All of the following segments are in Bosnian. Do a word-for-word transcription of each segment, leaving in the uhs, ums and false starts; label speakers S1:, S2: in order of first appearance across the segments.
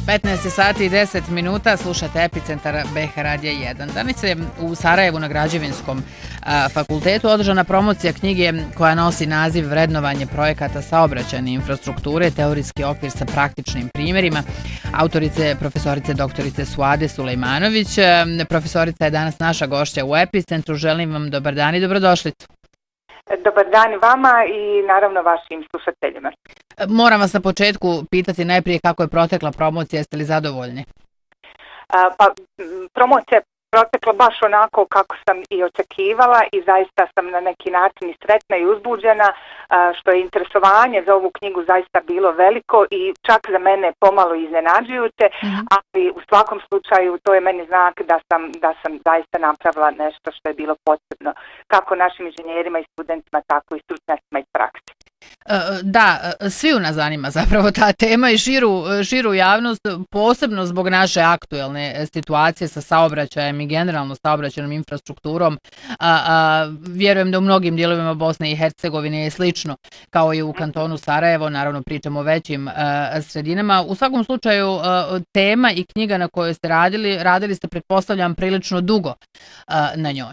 S1: petnaest sati i deset minuta, slušate Epicentar B H Radija jedan. Danas je u Sarajevu na Građevinskom a, fakultetu održana promocija knjige koja nosi naziv Vrednovanje projekata saobraćajne infrastrukture, teorijski okvir sa praktičnim primjerima. Autorice je profesorice doktorice Suade Sulejmanović. Profesorica je danas naša gošća u Epicentru. Želim vam dobar dan i dobrodošlicu.
S2: Dobar dan i vama i naravno vašim slušateljima.
S1: Moram vas na početku pitati najprije kako je protekla promocija, jeste li zadovoljni?
S2: A, pa promocija je protekla baš onako kako sam i očekivala i zaista sam na neki način i sretna i uzbuđena, a, što je interesovanje za ovu knjigu zaista bilo veliko i čak za mene pomalo iznenađujuće, mm-hmm. ali u svakom slučaju to je meni znak da sam, da sam zaista napravila nešto što je bilo potrebno kako našim inženjerima i studentima, tako i stručnjacima iz prakse.
S1: Da, svi u nas zanima zapravo ta tema i širu, širu javnost, posebno zbog naše aktuelne situacije sa saobraćajem i generalno saobraćajnom infrastrukturom. A, a, vjerujem da u mnogim dijelovima Bosne i Hercegovine je slično kao i u kantonu Sarajevo, naravno pričamo o većim a, sredinama. U svakom slučaju a, tema i knjiga na kojoj ste radili, radili ste pretpostavljam prilično dugo a, na njoj.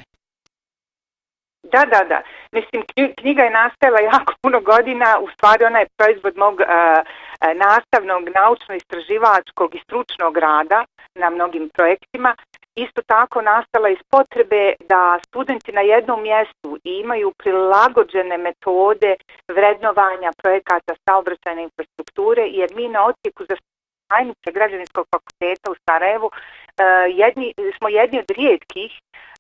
S2: Da, da, da. Mislim, knjiga je nastajala jako puno godina, u stvari ona je proizvod mog uh, nastavnog, naučno-istraživačkog i stručnog rada na mnogim projektima. Isto tako nastala iz potrebe da studenti na jednom mjestu imaju prilagođene metode vrednovanja projekata saobraćajne infrastrukture, jer mi na odsjeku za tajnice Građevinskog fakulteta u Sarajevu uh, jedni, smo jedni od rijetkih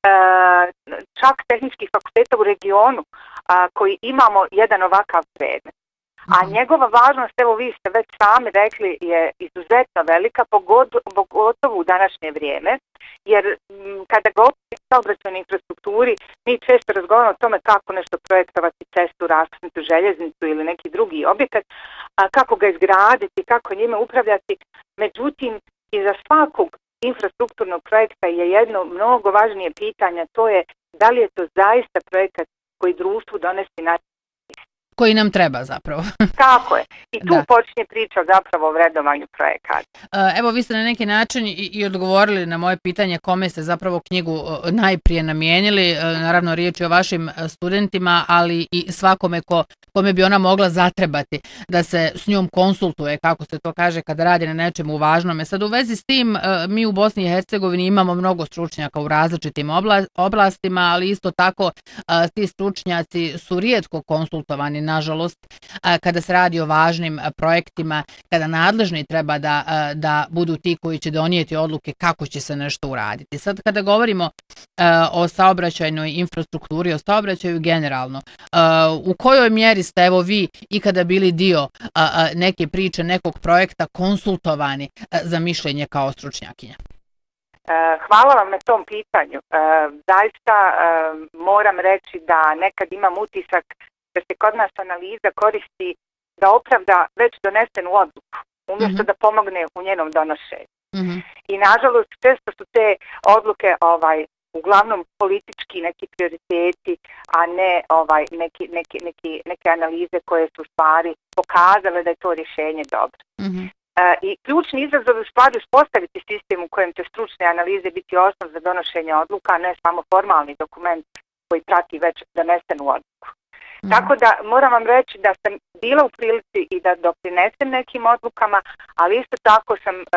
S2: Uh, čak tehničkih fakulteta u regionu uh, koji imamo jedan ovakav predmet. A njegova važnost, evo vi ste već sami rekli, je izuzetno velika, pogotovo u današnje vrijeme, jer m, kada govorimo o saobraćajnoj infrastrukturi, mi često razgovaramo o tome kako nešto projektovati, cestu, raskrsnicu, željeznicu ili neki drugi objekat, a kako ga izgraditi, kako njime upravljati. Međutim, iza svakog infrastrukturnog projekta je jedno mnogo važnije pitanje, to je da li je to zaista projekat koji društvu donosi na
S1: koji nam treba zapravo.
S2: Tako je. I tu da. Počinje priča zapravo o vrednovanju projekata.
S1: Evo, vi ste na neki način i, i odgovorili na moje pitanje kome ste zapravo knjigu najprije namijenili. Naravno, riječ je o vašim studentima, ali i svakome ko, kome bi ona mogla zatrebati da se s njom konsultuje, kako se to kaže, kada radi na nečemu važnome. Sad u vezi s tim, mi u Bosni i Hercegovini imamo mnogo stručnjaka u različitim oblastima, ali isto tako ti stručnjaci su rijetko konsultovani, nažalost, kada se radi o važnim projektima, kada nadležni treba da, da budu ti koji će donijeti odluke kako će se nešto uraditi. Sad kada govorimo o saobraćajnoj infrastrukturi, o saobraćaju generalno, u kojoj mjeri ste evo vi ikada bili dio neke priče, nekog projekta konsultovani za mišljenje kao stručnjakinja?
S2: Hvala vam na tom pitanju. Zaista moram reći da nekad imam utisak da se kod nas analiza koristi da opravda već donesenu odluku, umjesto mm-hmm. da pomogne u njenom donošenju. Mm-hmm. I nažalost, često su te odluke ovaj, uglavnom politički neki prioriteti, a ne ovaj, neki, neki, neki, neke analize koje su u stvari pokazale da je to rješenje dobro. Mm-hmm. E, I ključni izazov je u stvari uspostaviti sistem u kojem će stručne analize biti osnov za donošenje odluka, a ne samo formalni dokument koji prati već donesenu odluku. Mm-hmm. Tako da moram vam reći da sam bila u prilici i da doprinesem nekim odlukama, ali isto tako sam uh,